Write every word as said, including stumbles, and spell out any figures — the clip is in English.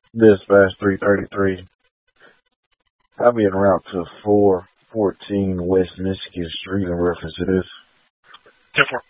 Dispatch three thirty-three. I'll be en route to four fourteen West Michigan Street in reference to this. ten four.